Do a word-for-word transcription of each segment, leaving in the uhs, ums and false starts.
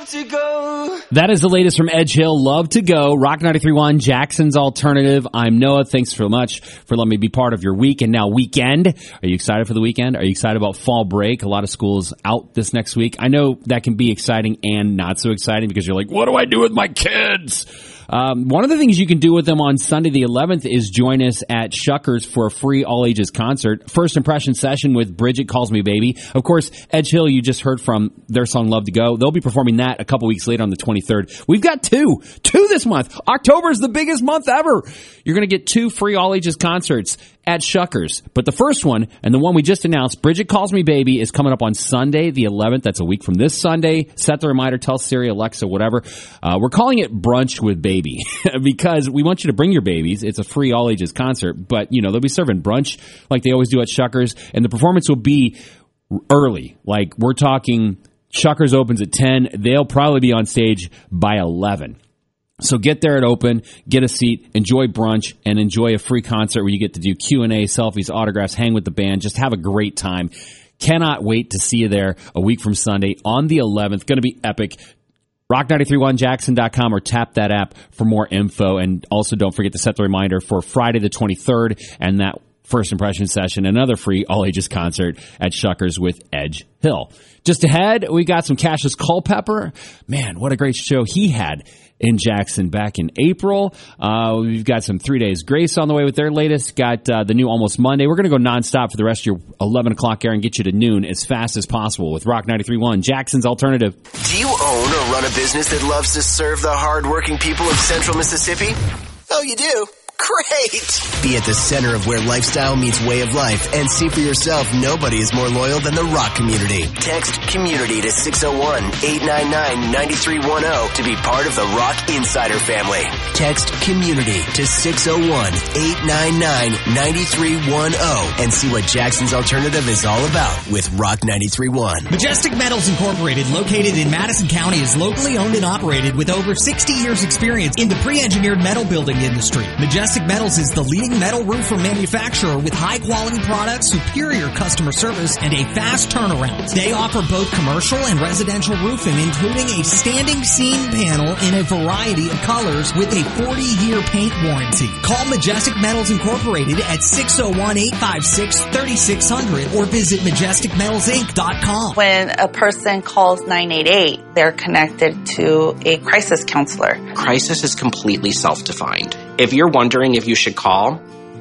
love to go. That is the latest from Edge Hill, Love to Go. Rock ninety-three point one, Jackson's Alternative. I'm Noah. Thanks so much for letting me be part of your week and now weekend. Are you excited for the weekend? Are you excited about fall break? A lot of schools out this next week. I know that can be exciting and not so exciting because you're like, what do I do with my kids? Um, one of the things you can do with them on Sunday the eleventh is join us at Shuckers for a free all-ages concert. First impression session with Bridget Calls Me Baby. Of course, Edge Hill, you just heard from their song Love to Go. They'll be performing that a couple weeks later on the twenty-third. We've got two. Two this month. October is the biggest month ever. You're going to get two free all-ages concerts at Shuckers. But the first one, and the one we just announced, Bridget Calls Me Baby, is coming up on Sunday the eleventh. That's a week from this Sunday. Set the reminder, tell Siri, Alexa, whatever. Uh, we're calling it Brunch with Baby because we want you to bring your babies. It's a free all-ages concert, but, you know, they'll be serving brunch like they always do at Shuckers, and the performance will be early. Like, we're talking Shuckers opens at ten. They'll probably be on stage by eleven. So get there at open, get a seat, enjoy brunch, and enjoy a free concert where you get to do Q and A, selfies, autographs, hang with the band. Just have a great time. Cannot wait to see you there a week from Sunday on the eleventh. Going to be epic. rock nine three one jackson dot com or tap that app for more info. And also don't forget to set the reminder for Friday the twenty-third and that first impression session, another free all-ages concert at Shuckers with Edge Hill. Just ahead, we got some Cassius Culpepper. Man, what a great show he had in Jackson back in April. Uh, we've got some Three Days Grace on the way with their latest. Got uh, the new Almost Monday. We're going to go nonstop for the rest of your eleven o'clock hour and get you to noon as fast as possible with Rock ninety-three point one, Jackson's Alternative. Do you own or run a business that loves to serve the hardworking people of Central Mississippi? Oh, you do? Great! Be at the center of where lifestyle meets way of life and see for yourself nobody is more loyal than the rock community. Text COMMUNITY to six oh one, eight nine nine, nine three one oh to be part of the Rock Insider family. Text COMMUNITY to six oh one, eight nine nine, nine three one oh and see what Jackson's Alternative is all about with Rock ninety-three point one. Majestic Metals Incorporated, located in Madison County, is locally owned and operated with over sixty years experience in the pre-engineered metal building industry. Majestic Metals is the leading metal roofer manufacturer with high-quality products, superior customer service, and a fast turnaround. They offer both commercial and residential roofing, including a standing seam panel in a variety of colors with a forty-year paint warranty. Call Majestic Metals Incorporated at six oh one, eight five six, three six zero zero or visit majestic metals inc dot com. When a person calls nine eight eight, they're connected to a crisis counselor. Crisis is completely self-defined. If you're wondering if you should call,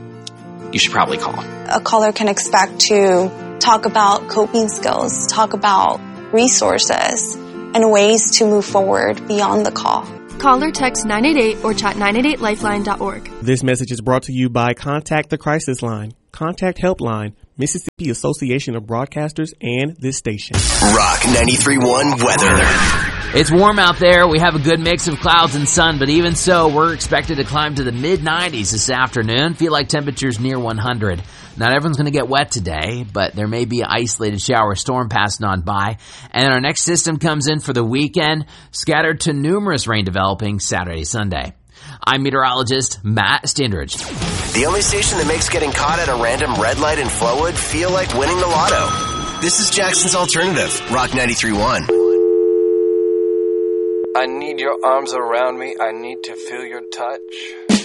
you should probably call. A caller can expect to talk about coping skills, talk about resources, and ways to move forward beyond the call. Call or text nine eight eight or chat nine eight eight lifeline dot org. This message is brought to you by Contact the Crisis Line, Contact Helpline, Mississippi Association of Broadcasters, and this station. Rock ninety-three point one weather. It's warm out there. We have a good mix of clouds and sun, but even so, we're expected to climb to the mid nineties this afternoon. Feel like temperatures near one hundred. Not everyone's going to get wet today, but there may be an isolated shower storm passing on by. And our next system comes in for the weekend, scattered to numerous rain developing Saturday, Sunday. I'm meteorologist Matt Stindridge. The only station that makes getting caught at a random red light in Flowood feel like winning the lotto. This is Jackson's Alternative, Rock ninety-three point one. I need your arms around me. I need to feel your touch.